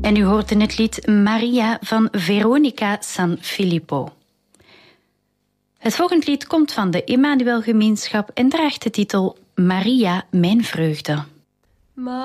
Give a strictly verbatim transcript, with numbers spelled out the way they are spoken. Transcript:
En u hoorde het lied Maria van Veronica San Filippo. Het volgende lied komt van de Emmanuel Gemeenschap en draagt de titel Maria, mijn vreugde.